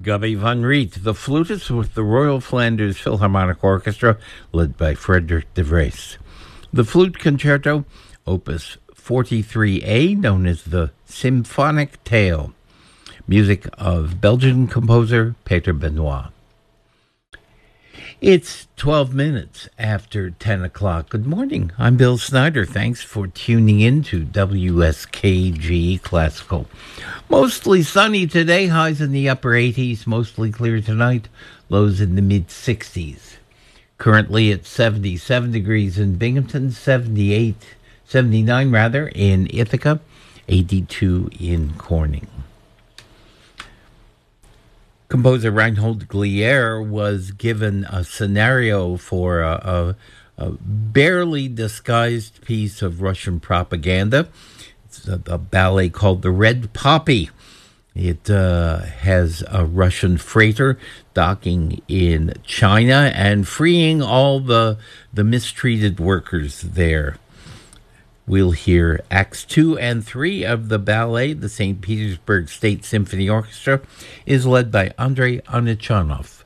Gubby van Riet, the flutist with the Royal Flanders Philharmonic Orchestra, led by Frederick de Vries. The Flute Concerto, Opus 43A, known as the Symphonic Tale. Music of Belgian composer Peter Benoit. It's 12 minutes after 10 o'clock. Good morning. I'm Bill Snyder. Thanks for tuning in to WSKG Classical. Mostly sunny today, highs in the upper 80s, mostly clear tonight, lows in the mid-60s. Currently at 77 degrees in Binghamton, 79 in Ithaca, 82 in Corning. Composer Reinhold Glier was given a scenario for a barely disguised piece of Russian propaganda. It's a ballet called The Red Poppy. It has a Russian freighter docking in China and freeing all the mistreated workers there. We'll hear Acts 2 and 3 of the ballet. The St. Petersburg State Symphony Orchestra is led by Andrei Anichanov.